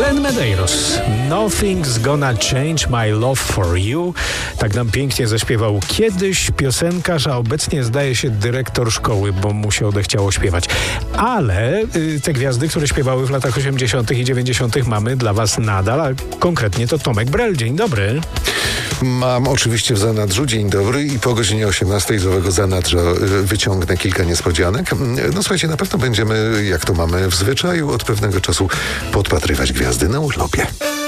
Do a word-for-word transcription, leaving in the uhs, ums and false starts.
Glenn Medeiros. Nothing's gonna change my love for you. Tak nam pięknie zaśpiewał kiedyś piosenkarz, a obecnie zdaje się dyrektor szkoły, bo mu się odechciało śpiewać. Ale y, te gwiazdy, które śpiewały w latach osiemdziesiątych i dziewięćdziesiątych mamy dla was nadal, a konkretnie to Tomek Brel. Dzień dobry. Mam oczywiście w zanadrzu dzień dobry i po godzinie osiemnastej z owego zanadrza wyciągnę kilka niespodzianek. No słuchajcie, na pewno będziemy, jak to mamy w zwyczaju, od pewnego czasu podpatrywać gwiazdy na urlopie.